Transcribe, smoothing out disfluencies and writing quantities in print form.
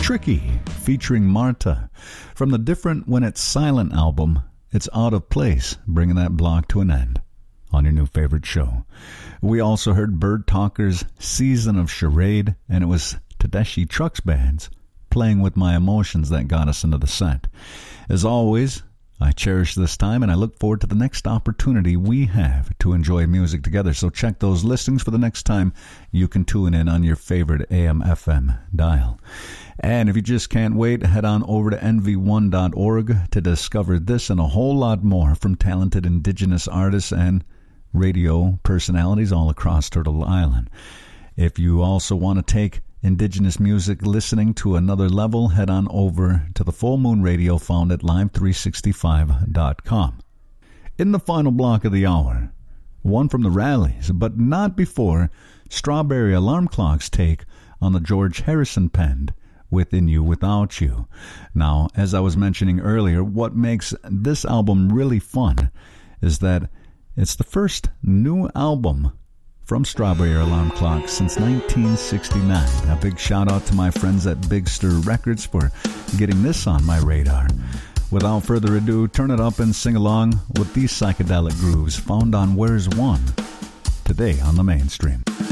Tricky, featuring Marta. From the Different When It's Silent album, it's Out of Place, bringing that block to an end on your new favorite show. We also heard Bird Talker's Season of Charade, and it was Tedeschi Trucks Band's Playing With My Emotions that got us into the set. As always, I cherish this time, and I look forward to the next opportunity we have to enjoy music together. So check those listings for the next time you can tune in on your favorite AM/FM dial. And if you just can't wait, head on over to nv1.org to discover this and a whole lot more from talented Indigenous artists and radio personalities all across Turtle Island. If you also want to take Indigenous music listening to another level, head on over to the Full Moon Radio found at live365.com. In the final block of the hour, one from the Rallies, but not before Strawberry Alarm Clock's take on the George Harrison penned Within You, Without You. Now, as I was mentioning earlier, what makes this album really fun is that it's the first new album from Strawberry Alarm Clock since 1969. A big shout out to my friends at Big Stir Records for getting this on my radar. Without further ado, turn it up and sing along with these psychedelic grooves found on Where's One today on the Mainstream.